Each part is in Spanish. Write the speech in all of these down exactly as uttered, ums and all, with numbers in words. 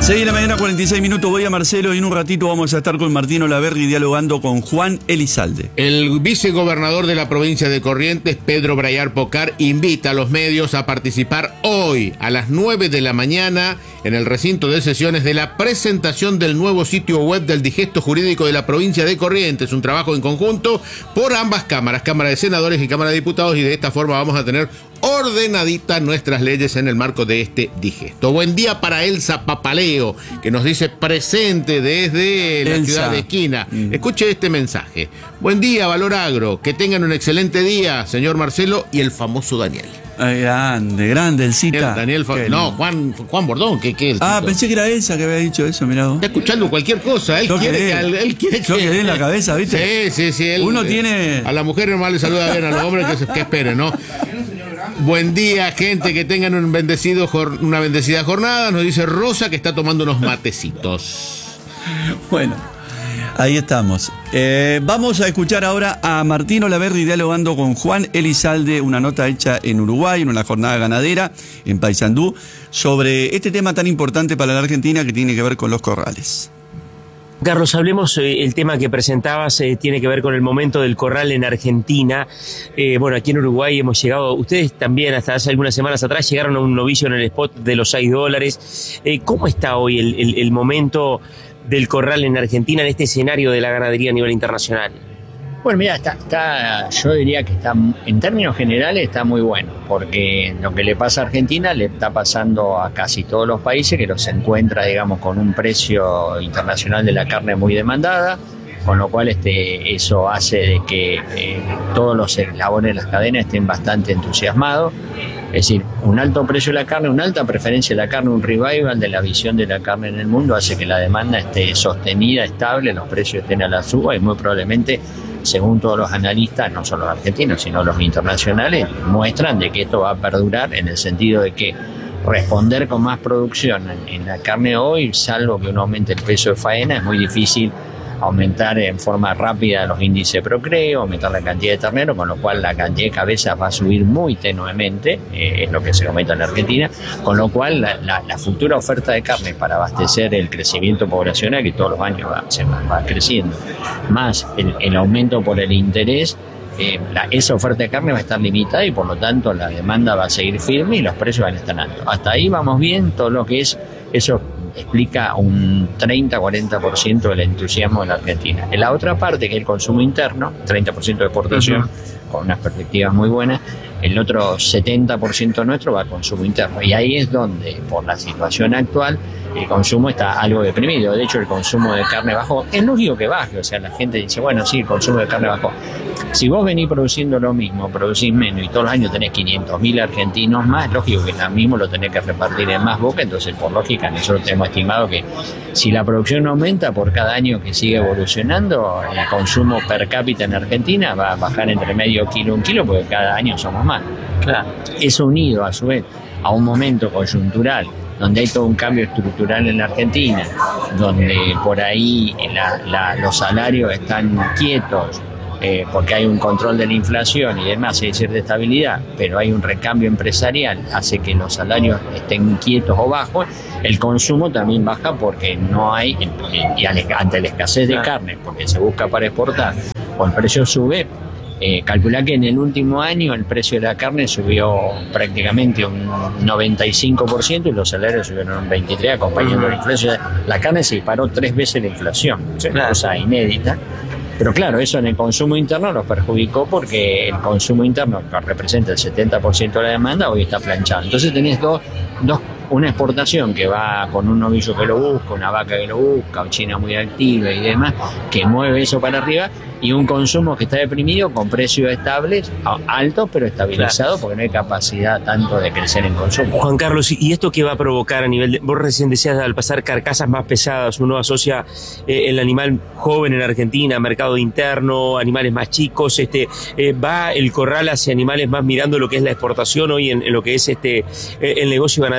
seis de la mañana, cuarenta y seis minutos. Voy a Marcelo y en un ratito vamos a estar con Martín Olaverri dialogando con Juan Elizalde. El vicegobernador de la provincia de Corrientes, Pedro Brayar Pocar, invita a los medios a participar hoy a las nueve de la mañana en el recinto de sesiones de la presentación del nuevo sitio web del Digesto Jurídico de la provincia de Corrientes. Un trabajo en conjunto por ambas cámaras, Cámara de Senadores y Cámara de Diputados, y de esta forma vamos a tener ordenaditas nuestras leyes en el marco de este digesto. Buen día para Elsa Papaleo, que nos dice presente desde la Elsa. ciudad de Esquina. Mm. Escuche este mensaje. Buen día, Valor Agro. Que tengan un excelente día, señor Marcelo y el famoso Daniel. Ay, grande, grande, Elcita. Daniel, Daniel no, Juan, Juan Bordón, ¿qué, qué es? Ah, pensé que era Elsa que había dicho eso, mirá vos. Está escuchando cualquier cosa, él Yo quiere quedé, que... Él quiere yo que, quedé en la cabeza, ¿viste? Sí, sí, sí. Él, Uno tiene... A la mujer nomás le saluda bien, a los hombres que, que esperen, ¿no? Buen día, gente, que tengan un bendecido, una bendecida jornada. Nos dice Rosa que está tomando unos matecitos. Bueno, ahí estamos. Eh, vamos a escuchar ahora a Martín Olaverri dialogando con Juan Elizalde, una nota hecha en Uruguay, en una jornada ganadera en Paysandú, sobre este tema tan importante para la Argentina que tiene que ver con los corrales. Carlos, hablemos, eh, el tema que presentabas eh, tiene que ver con el momento del corral en Argentina. Eh, bueno, aquí en Uruguay hemos llegado, ustedes también hasta hace algunas semanas atrás llegaron a un novillo en el spot de los seis dólares. Eh, ¿Cómo está hoy el, el, el momento del corral en Argentina en este escenario de la ganadería a nivel internacional? Bueno, mira, está, está, yo diría que está, en términos generales está muy bueno, porque lo que le pasa a Argentina le está pasando a casi todos los países, que los encuentra, digamos, con un precio internacional de la carne muy demandada, con lo cual este, eso hace de que eh, todos los eslabones de las cadenas estén bastante entusiasmados. Es decir, un alto precio de la carne, una alta preferencia de la carne, un revival de la visión de la carne en el mundo hace que la demanda esté sostenida, estable, los precios estén a la suba y muy probablemente, según todos los analistas, no solo los argentinos, sino los internacionales, muestran de que esto va a perdurar en el sentido de que responder con más producción en, en la carne hoy, salvo que uno aumente el peso de faena, es muy difícil aumentar en forma rápida los índices de procreo, aumentar la cantidad de ternero, con lo cual la cantidad de cabezas va a subir muy tenuemente, eh, es lo que se comenta en la Argentina, con lo cual la, la, la futura oferta de carne para abastecer el crecimiento poblacional, que todos los años va, se va, va creciendo, más el, el aumento por el interés, eh, la, esa oferta de carne va a estar limitada y por lo tanto la demanda va a seguir firme y los precios van a estar altos. Hasta ahí vamos bien, todo lo que es eso explica un treinta a cuarenta por ciento del entusiasmo de la Argentina. En la otra parte, que es el consumo interno, treinta por ciento de exportación, uh-huh, con unas perspectivas muy buenas, el otro setenta por ciento nuestro va al consumo interno. Y ahí es donde, por la situación actual, el consumo está algo deprimido. De hecho, el consumo de carne bajó. Es lógico que baje, o sea, la gente dice, bueno, sí, el consumo de carne bajó. Si vos venís produciendo lo mismo, producís menos y todos los años tenés quinientos mil argentinos más, lógico que lo mismo lo tenés que repartir en más boca, entonces por lógica nosotros tenemos estimado que si la producción aumenta por cada año que sigue evolucionando, el consumo per cápita en Argentina va a bajar entre medio kilo y un kilo porque cada año somos más. Claro. Eso unido a su vez a un momento coyuntural donde hay todo un cambio estructural en la Argentina, donde por ahí la, la, los salarios están quietos, Eh, porque hay un control de la inflación y demás, hay cierta estabilidad, pero hay un recambio empresarial, hace que los salarios estén quietos o bajos, el consumo también baja porque no hay, y ante la escasez de carne, porque se busca para exportar, o el precio sube. Eh, calculá que en el último año el precio de la carne subió prácticamente un noventa y cinco por ciento y los salarios subieron un veintitrés por ciento acompañando la inflación. La carne se disparó tres veces la inflación, es una cosa inédita. Pero claro, eso en el consumo interno nos perjudicó porque el consumo interno, que representa el setenta por ciento de la demanda, hoy está planchado. Entonces tenés dos, dos, una exportación que va con un novillo que lo busca, una vaca que lo busca, o China muy activa y demás, que mueve eso para arriba, y un consumo que está deprimido con precios estables, altos pero estabilizados, porque no hay capacidad tanto de crecer en consumo. Juan Carlos, ¿y esto qué va a provocar a nivel de, vos recién decías, al pasar carcasas más pesadas, uno asocia eh, el animal joven en Argentina, mercado interno, animales más chicos, este eh, va el corral hacia animales más mirando lo que es la exportación hoy en, en lo que es este eh, el negocio ganadero y particularmente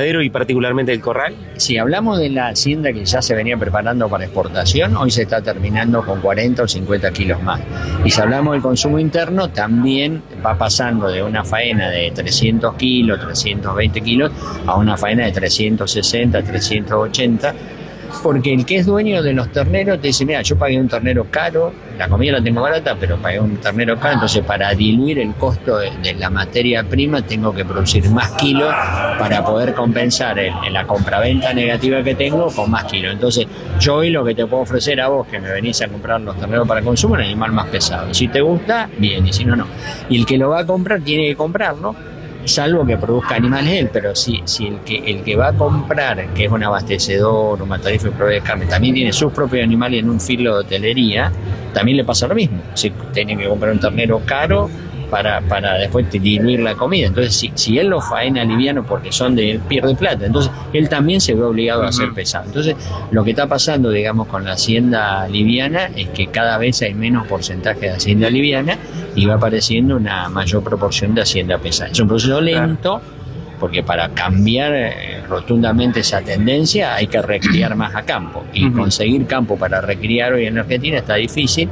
particularmente del Corral? Si hablamos de la hacienda que ya se venía preparando para exportación, hoy se está terminando con cuarenta o cincuenta kilos más. Y si hablamos del consumo interno, también va pasando de una faena de trescientos kilos, trescientos veinte kilos, a una faena de trescientos sesenta, trescientos ochenta. Porque el que es dueño de los terneros te dice, mira, yo pagué un ternero caro, la comida la tengo barata, pero pagué un ternero caro, entonces para diluir el costo de, de la materia prima tengo que producir más kilos para poder compensar el, el, la compraventa negativa que tengo con más kilos. Entonces yo hoy lo que te puedo ofrecer a vos que me venís a comprar los terneros para consumo es el animal más pesado. Si te gusta, bien, y si no, no. Y el que lo va a comprar tiene que comprarlo, salvo que produzca animales él, pero si, si el que el que va a comprar, que es un abastecedor, un matadero que provee carne, también tiene sus propios animales en un filo de hotelería, también le pasa lo mismo. Si tiene que comprar un ternero caro para, para después diluir la comida. Entonces, si, si él lo faena liviano porque son de él, pierde plata. Entonces, él también se ve obligado a hacer pesado. Entonces, lo que está pasando, digamos, con la hacienda liviana es que cada vez hay menos porcentaje de hacienda liviana y va apareciendo una mayor proporción de hacienda pesada. Es un proceso lento, porque para cambiar eh, rotundamente esa tendencia hay que recriar más a campo. Y uh-huh. conseguir campo para recriar hoy en Argentina está difícil,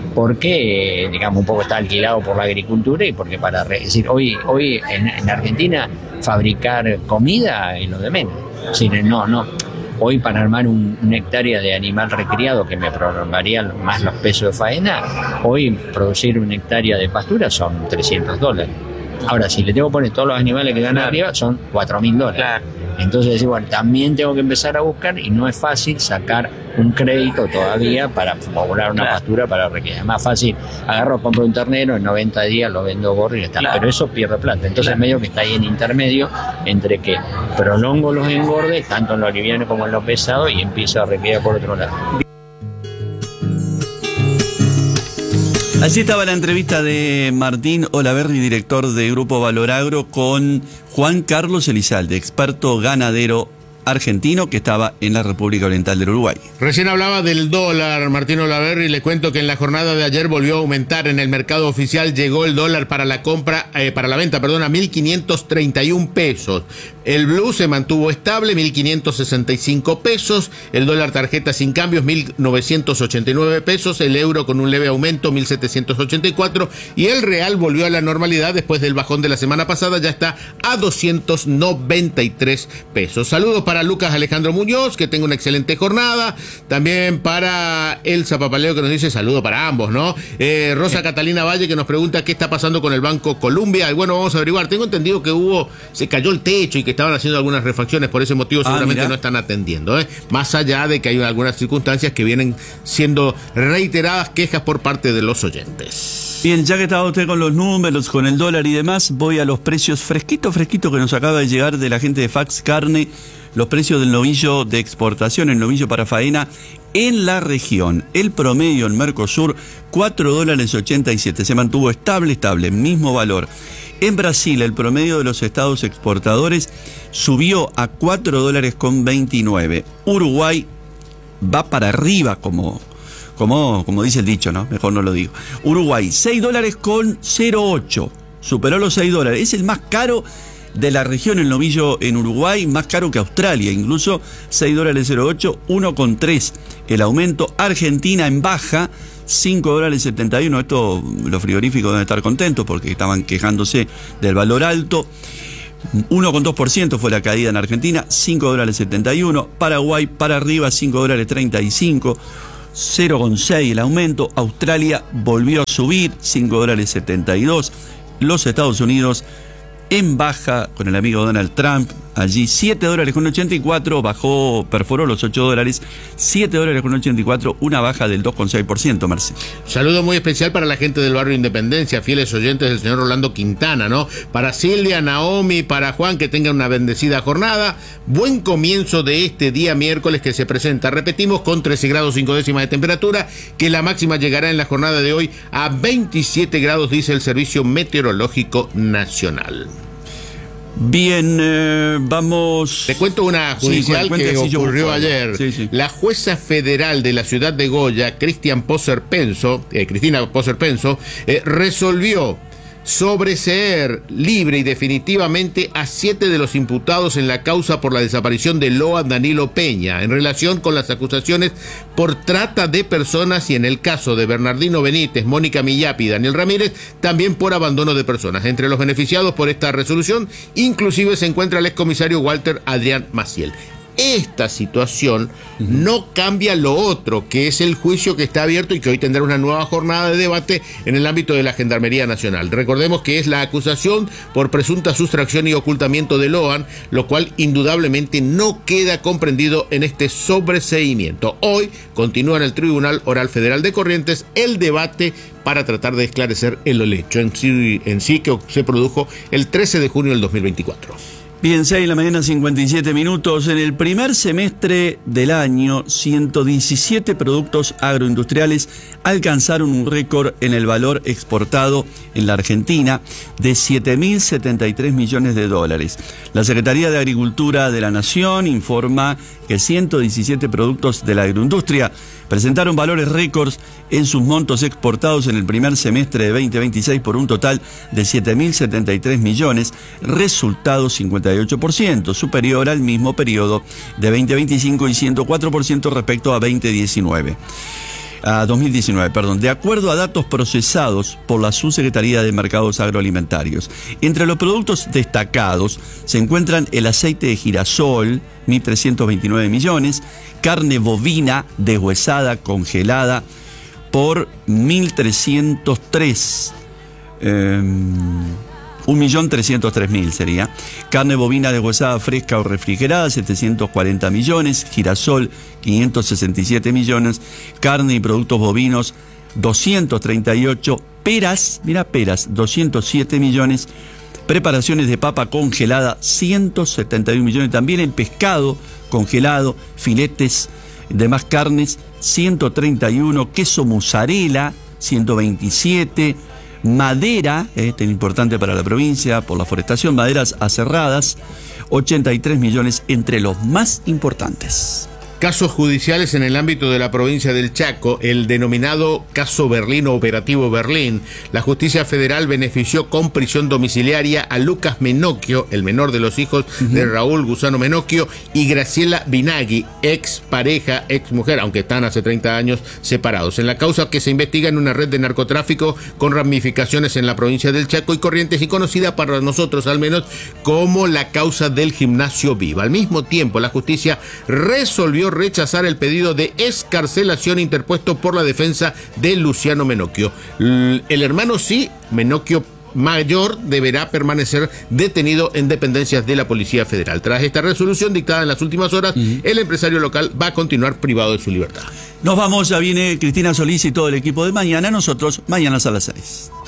porque, digamos, un poco está alquilado por la agricultura y porque para... Re, es decir, hoy, hoy en, en Argentina fabricar comida es lo de menos. Es decir, no, no... Hoy para armar un, una hectárea de animal recriado que me prolongaría más los pesos de faena, hoy producir una hectárea de pastura son trescientos dólares. Ahora, si le tengo que poner todos los animales que ganan arriba, son cuatro mil dólares. Claro. Entonces, bueno, también tengo que empezar a buscar y no es fácil sacar un crédito todavía para poblar una claro. pastura para requerir. Es más fácil, agarro, compro un ternero, en noventa días lo vendo gorro y ya está. Claro. Pero eso pierde plata. Entonces, claro. medio que está ahí en intermedio entre que prolongo los engordes, tanto en lo liviano como en lo pesado, y empiezo a requerir por otro lado. Así estaba la entrevista de Martín Olaverri, director de Grupo Valoragro, con Juan Carlos Elizalde, experto ganadero argentino que estaba en la República Oriental del Uruguay. Recién hablaba del dólar, Martín Olaverri, le cuento que en la jornada de ayer volvió a aumentar en el mercado oficial, llegó el dólar para la compra, eh, para la venta, perdón, a mil quinientos treinta y un pesos. El blue se mantuvo estable, mil quinientos sesenta y cinco pesos, el dólar tarjeta sin cambios, mil novecientos ochenta y nueve pesos, el euro con un leve aumento, mil setecientos ochenta y cuatro, y el real volvió a la normalidad después del bajón de la semana pasada, ya está a doscientos noventa y tres pesos. Saludos para Lucas Alejandro Muñoz, que tenga una excelente jornada. También para Elsa Papaleo, que nos dice saludo para ambos, ¿no? Eh, Rosa Catalina Valle, que nos pregunta qué está pasando con el Banco Colombia. Y bueno, vamos a averiguar. Tengo entendido que hubo, se cayó el techo y que estaban haciendo algunas refacciones, por ese motivo seguramente ah, no están atendiendo, ¿eh? Más allá de que hay algunas circunstancias que vienen siendo reiteradas quejas por parte de los oyentes. Bien, ya que estaba usted con los números, con el dólar y demás, voy a los precios fresquitos, fresquitos que nos acaba de llegar de la gente de Fax Carne, los precios del novillo de exportación, el novillo para faena en la región. El promedio en Mercosur, cuatro dólares ochenta y siete, se mantuvo estable, estable, mismo valor. En Brasil, el promedio de los estados exportadores subió a cuatro dólares con veintinueve. Uruguay va para arriba como... Como, como dice el dicho, ¿no? Mejor no lo digo. Uruguay, seis dólares con cero ocho. Superó los seis dólares. Es el más caro de la región, el novillo en Uruguay, más caro que Australia. Incluso seis dólares cero ocho, uno con tres. El aumento. Argentina en baja, cinco dólares setenta y uno. Esto, los frigoríficos deben estar contentos porque estaban quejándose del valor alto. uno con dos por ciento fue la caída en Argentina, cinco dólares setenta y uno. Paraguay para arriba, cinco dólares treinta y cinco. cero con seis el aumento. Australia volvió a subir, cinco dólares setenta y dos. Los Estados Unidos en baja con el amigo Donald Trump, allí siete dólares con ochenta y cuatro, bajó, perforó los ocho dólares, siete dólares con ochenta y cuatro, una baja del dos con seis por ciento, Marce. Saludo muy especial para la gente del barrio Independencia, fieles oyentes del señor Rolando Quintana, ¿no? Para Silvia, Naomi, para Juan, que tengan una bendecida jornada. Buen comienzo de este día miércoles que se presenta, repetimos, con trece grados cinco décimas de temperatura, que la máxima llegará en la jornada de hoy a veintisiete grados, dice el Servicio Meteorológico Nacional. Bien, eh, vamos... Te cuento una judicial sí, que sí, ocurrió ayer. Sí, sí. La jueza federal de la ciudad de Goya, Cristian Poser Penso, eh, Cristina Poser Penso, eh, resolvió sobreseer libre y definitivamente a siete de los imputados en la causa por la desaparición de Loan Danilo Peña, en relación con las acusaciones por trata de personas y en el caso de Bernardino Benítez, Mónica Millapi y Daniel Ramírez, también por abandono de personas. Entre los beneficiados por esta resolución, inclusive se encuentra el excomisario Walter Adrián Maciel. Esta situación no cambia lo otro, que es el juicio que está abierto y que hoy tendrá una nueva jornada de debate en el ámbito de la Gendarmería Nacional. Recordemos que es la acusación por presunta sustracción y ocultamiento de Loan, lo cual indudablemente no queda comprendido en este sobreseimiento. Hoy continúa en el Tribunal Oral Federal de Corrientes el debate para tratar de esclarecer el hecho en sí, en sí que se produjo el trece de junio del dos mil veinticuatro. Bien, seis de la mañana, cincuenta y siete minutos. En el primer semestre del año, ciento diecisiete productos agroindustriales alcanzaron un récord en el valor exportado en la Argentina de siete mil setenta y tres millones de dólares. La Secretaría de Agricultura de la Nación informa que ciento diecisiete productos de la agroindustria presentaron valores récords en sus montos exportados en el primer semestre de veinte veintiséis por un total de siete mil setenta y tres millones, resultado cincuenta y ocho por ciento, superior al mismo periodo de veinte veinticinco y ciento cuatro por ciento respecto a veinte diecinueve. A dos mil diecinueve, perdón, de acuerdo a datos procesados por la Subsecretaría de Mercados Agroalimentarios. Entre los productos destacados se encuentran el aceite de girasol, mil trescientos veintinueve millones, carne bovina deshuesada congelada por mil trescientos tres, eh, un millón trescientos tres mil sería. Carne bovina deshuesada fresca o refrigerada, setecientos cuarenta millones. Girasol, quinientos sesenta y siete millones. Carne y productos bovinos, doscientos treinta y ocho. Peras, mira peras, doscientos siete millones. Preparaciones de papa congelada, ciento setenta y uno millones. También el pescado congelado, filetes, demás carnes, ciento treinta y uno. Queso mozzarella, ciento veintisiete. Madera, este es importante para la provincia por la forestación, maderas aserradas, ochenta y tres millones, entre los más importantes. Casos judiciales en el ámbito de la provincia del Chaco, el denominado caso Berlín o Operativo Berlín. La justicia federal benefició con prisión domiciliaria a Lucas Menocchio, el menor de los hijos uh-huh. de Raúl Gusano Menocchio, y Graciela Binagui, ex pareja, ex mujer, aunque están hace treinta años separados. En la causa que se investiga en una red de narcotráfico con ramificaciones en la provincia del Chaco y Corrientes y conocida para nosotros al menos como la causa del Gimnasio Viva. Al mismo tiempo, la justicia resolvió rechazar el pedido de excarcelación interpuesto por la defensa de Luciano Menocchio. El hermano sí, Menocchio mayor, deberá permanecer detenido en dependencias de la Policía Federal. Tras esta resolución dictada en las últimas horas, uh-huh. el empresario local va a continuar privado de su libertad. Nos vamos, ya viene Cristina Solís y todo el equipo de mañana. Nosotros mañana a las seis.